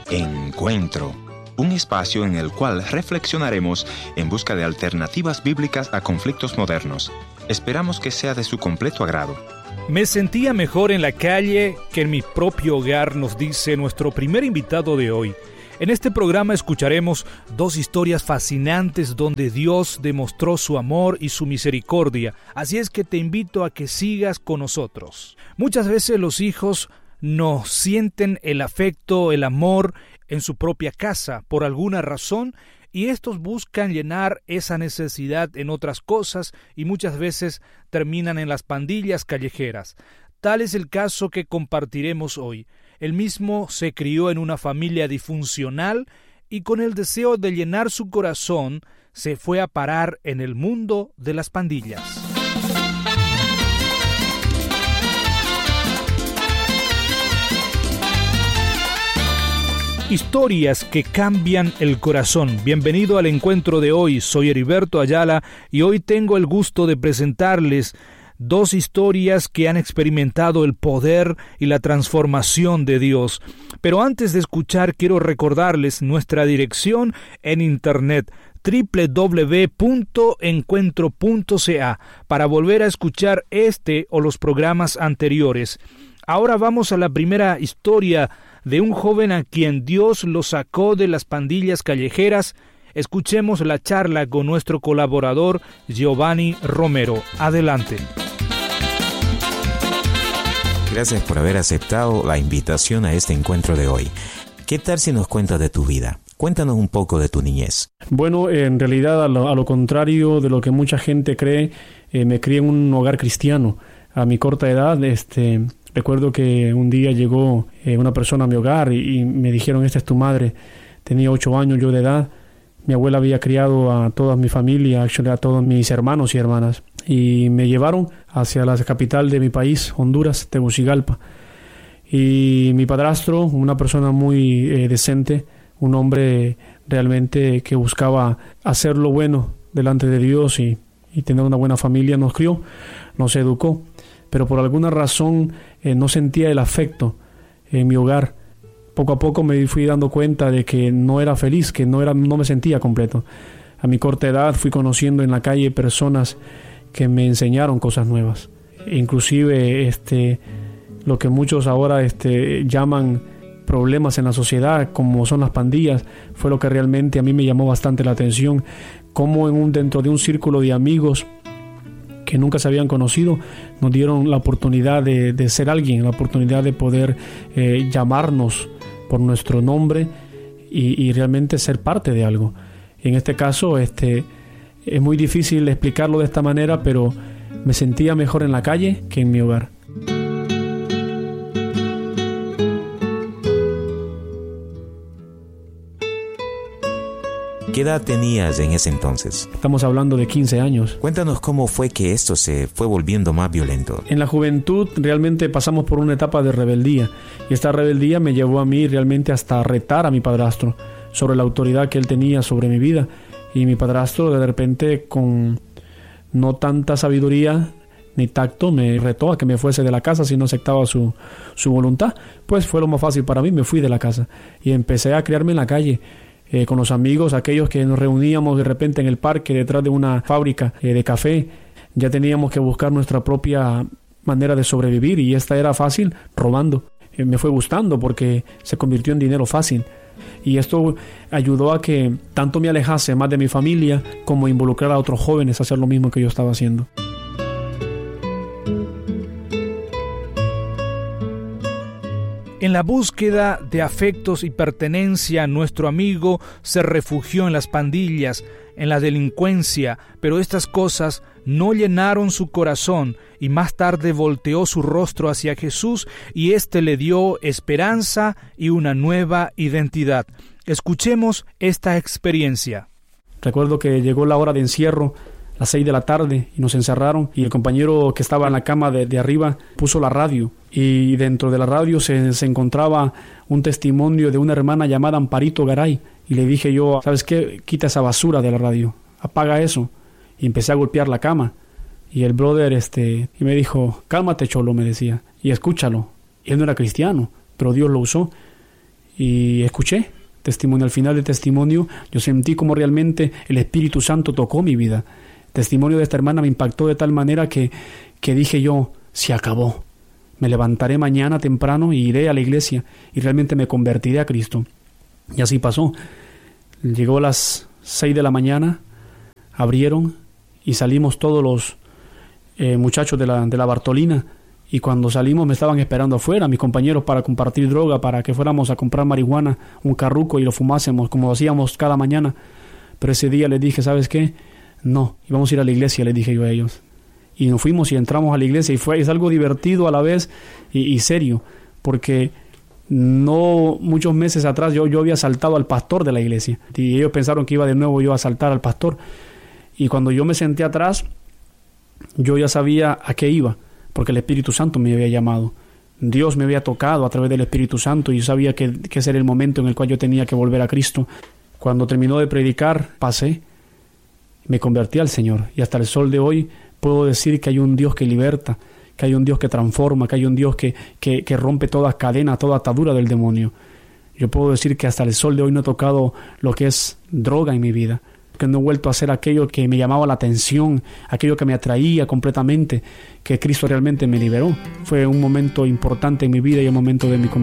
Encuentro, un espacio en el cual reflexionaremos en busca de alternativas bíblicas a conflictos modernos. Esperamos que sea de su completo agrado. Me sentía mejor en la calle que en mi propio hogar, nos dice nuestro primer invitado de hoy. En este programa escucharemos dos historias fascinantes donde Dios demostró su amor y su misericordia. Así es que te invito a que sigas con nosotros. Muchas veces los hijos no sienten el afecto, el amor en su propia casa por alguna razón, y estos buscan llenar esa necesidad en otras cosas y muchas veces terminan en las pandillas callejeras. Tal es el caso que compartiremos hoy. Él mismo se crió en una familia disfuncional y con el deseo de llenar su corazón se fue a parar en el mundo de las pandillas. Historias que cambian el corazón. Bienvenido al encuentro de hoy. Soy Heriberto Ayala y hoy tengo el gusto de presentarles dos historias que han experimentado el poder y la transformación de Dios. Pero antes de escuchar, quiero recordarles nuestra dirección en internet www.encuentro.ca para volver a escuchar este o los programas anteriores. Ahora vamos a la primera historia de un joven a quien Dios lo sacó de las pandillas callejeras. Escuchemos la charla con nuestro colaborador Giovanni Romero. Adelante. Gracias por haber aceptado la invitación a este encuentro de hoy. ¿Qué tal si nos cuentas de tu vida? Cuéntanos un poco de tu niñez. Bueno, en realidad, a lo contrario de lo que mucha gente cree, me crié en un hogar cristiano. A mi corta edad, recuerdo que un día llegó una persona a mi hogar y me dijeron, esta es tu madre. Tenía 8 años yo de edad. Mi abuela había criado a toda mi familia, a todos mis hermanos y hermanas. Y me llevaron hacia la capital de mi país, Honduras, Tegucigalpa. Y mi padrastro, una persona muy decente, un hombre realmente que buscaba hacer lo bueno delante de Dios y tener una buena familia, nos crió, nos educó. Pero por alguna razón no sentía el afecto en mi hogar. Poco a poco me fui dando cuenta de que no era feliz, que no me sentía completo. A mi corta edad fui conociendo en la calle personas que me enseñaron cosas nuevas. Inclusive lo que muchos ahora llaman problemas en la sociedad, como son las pandillas, fue lo que realmente a mí me llamó bastante la atención. Cómo dentro de un círculo de amigos que nunca se habían conocido, nos dieron la oportunidad de ser alguien, la oportunidad de poder llamarnos por nuestro nombre y realmente ser parte de algo. En este caso, es muy difícil explicarlo de esta manera, pero me sentía mejor en la calle que en mi hogar. ¿Qué edad tenías en ese entonces? Estamos hablando de 15 años. Cuéntanos cómo fue que esto se fue volviendo más violento. En la juventud realmente pasamos por una etapa de rebeldía, y esta rebeldía me llevó a mí realmente hasta retar a mi padrastro sobre la autoridad que él tenía sobre mi vida. Y mi padrastro de repente, con no tanta sabiduría ni tacto, me retó a que me fuese de la casa si no aceptaba su voluntad. Pues fue lo más fácil para mí, me fui de la casa y empecé a criarme en la calle. Con los amigos, aquellos que nos reuníamos de repente en el parque detrás de una fábrica de café. Ya teníamos que buscar nuestra propia manera de sobrevivir, y esta era fácil, robando. Me fue gustando porque se convirtió en dinero fácil, y esto ayudó a que tanto me alejase más de mi familia como involucrar a otros jóvenes a hacer lo mismo que yo estaba haciendo. En la búsqueda de afectos y pertenencia, nuestro amigo se refugió en las pandillas, en la delincuencia, pero estas cosas no llenaron su corazón, y más tarde volteó su rostro hacia Jesús y éste le dio esperanza y una nueva identidad. Escuchemos esta experiencia. Recuerdo que llegó la hora de encierro, las 6 de la tarde, y nos encerraron, y el compañero que estaba en la cama de arriba puso la radio, y dentro de la radio se encontraba un testimonio de una hermana llamada Amparito Garay, y le dije yo, ¿sabes qué? Quita esa basura de la radio, apaga eso, y empecé a golpear la cama, y el brother y me dijo, cálmate cholo, me decía, y escúchalo. Y él no era cristiano, pero Dios lo usó, y escuché testimonio. Al final del testimonio yo sentí como realmente el Espíritu Santo tocó mi vida. El testimonio de esta hermana me impactó de tal manera que dije yo, se acabó. Me levantaré mañana temprano y iré a la iglesia y realmente me convertiré a Cristo. Y así pasó. Llegó a las 6 de la mañana, abrieron y salimos todos los muchachos de la Bartolina. Y cuando salimos me estaban esperando afuera mis compañeros para compartir droga, para que fuéramos a comprar marihuana, un carruco y lo fumásemos como hacíamos cada mañana. Pero ese día les dije, ¿sabes qué? No, íbamos a ir a la iglesia, les dije yo a ellos. Y nos fuimos y entramos a la iglesia y es algo divertido a la vez y serio, porque no muchos meses atrás yo había asaltado al pastor de la iglesia y ellos pensaron que iba de nuevo yo a asaltar al pastor. Y cuando yo me senté atrás, yo ya sabía a qué iba, porque el Espíritu Santo me había llamado. Dios me había tocado a través del Espíritu Santo y yo sabía que ese era el momento en el cual yo tenía que volver a Cristo. Cuando terminó de predicar, pasé, me convertí al Señor y hasta el sol de hoy puedo decir que hay un Dios que liberta, que hay un Dios que transforma, que hay un Dios que rompe toda cadena, toda atadura del demonio. Yo puedo decir que hasta el sol de hoy no he tocado lo que es droga en mi vida, que no he vuelto a hacer aquello que me llamaba la atención, aquello que me atraía completamente, que Cristo realmente me liberó. Fue un momento importante en mi vida y un momento de mi conversión.